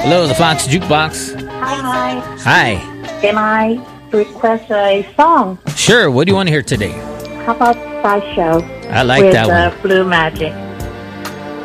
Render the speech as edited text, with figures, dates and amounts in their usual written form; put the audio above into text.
Hello, the Fox Jukebox. Hi. Hi. Can I request a song? Sure, what do you want to hear today? How about Spy Show? I like with, that one. Blue Magic.